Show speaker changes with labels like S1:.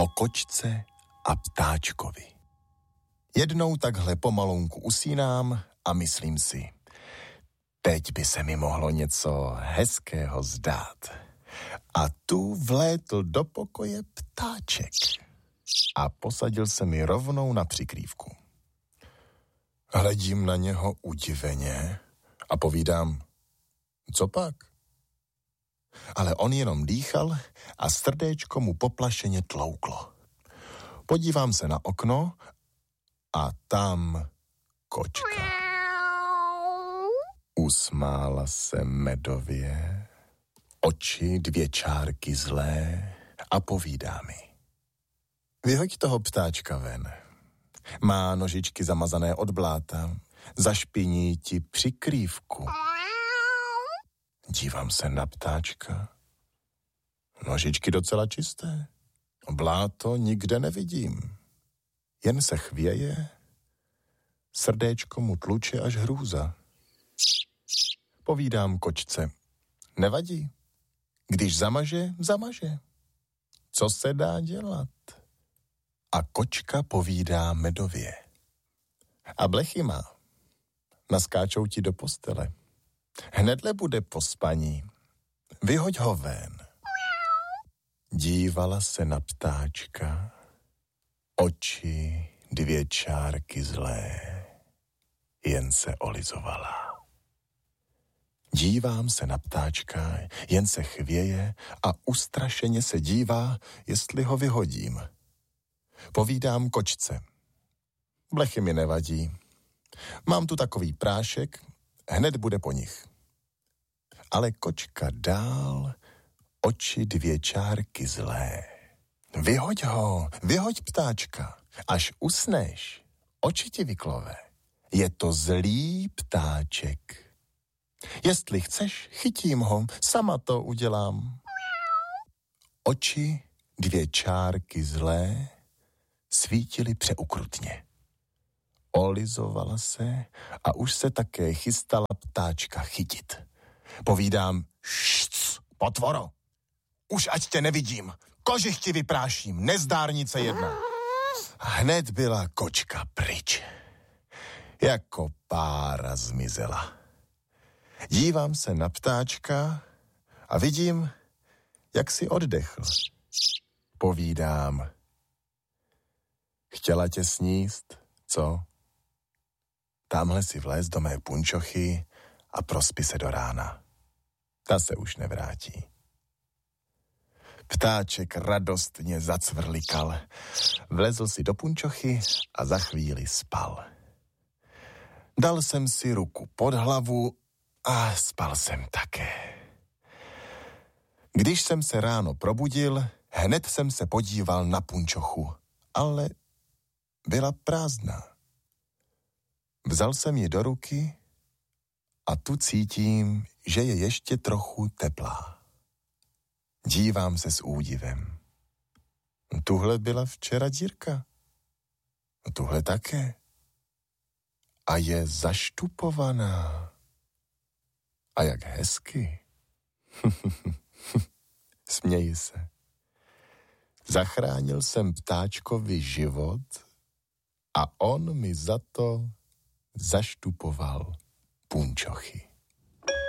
S1: O kočce a ptáčkovi. Jednou takhle pomalonku usínám a myslím si, teď by se mi mohlo něco hezkého zdát. A tu vlétl do pokoje ptáček a posadil se mi rovnou na přikrývku. Hledím na něho udiveně a povídám, co pak? Ale on jenom dýchal a srdéčko mu poplašeně tlouklo. Podívám se na okno a tam kočka. Usmála se medově, oči 2 čárky zlé a povídá mi. Vyhoď toho ptáčka ven. Má nožičky zamazané od bláta, zašpiní ti přikrývku. Dívám se na ptáčka. Nožičky docela čisté. Bláto nikde nevidím. Jen se chvěje, srdéčko mu tluče až hrůza. Povídám kočce, nevadí. Když zamaže, zamaže. Co se dá dělat? A kočka povídá medově. A blechy má. Naskáčou ti do postele. Hnedle bude po spaní. Vyhoď ho ven. Dívala se na ptáčka. Oči 2 čárky zlé. Jen se olizovala. Dívám se na ptáčka, jen se chvěje a ustrašeně se dívá, jestli ho vyhodím. Povídám kočce. Blechy mi nevadí. Mám tu takový prášek, hned bude po nich. Ale kočka dál, oči 2 čárky zlé. Vyhoď ptáčka, až usneš, oči ti vyklové. Je to zlý ptáček. Jestli chceš, chytím ho, sama to udělám. Oči 2 čárky zlé svítily přeukrutně. Olizovala se a už se také chystala ptáčka chytit. Povídám, šc, potvoro, už ať tě nevidím, kožich ti vypráším, nezdárnice jedna. Hned byla kočka pryč. Jako pára zmizela. Dívám se na ptáčka a vidím, jak si oddechl. Povídám, chtěla tě sníst, co? Támhle si vléz do mé punčochy a prospi se do rána. Ta se už nevrátí. Ptáček radostně zacvrlikal, vlezl si do punčochy a za chvíli spal. Dal jsem si ruku pod hlavu a spal jsem také. Když jsem se ráno probudil, hned jsem se podíval na punčochu, ale byla prázdná. Vzal jsem ji do ruky a tu cítím, že je ještě trochu teplá. Dívám se s údivem. Tuhle byla včera dírka. Tuhle také. A je zaštupovaná. A jak hezky. Směji se. Zachránil jsem ptáčkovi život a on mi za to zaštupoval punčochy.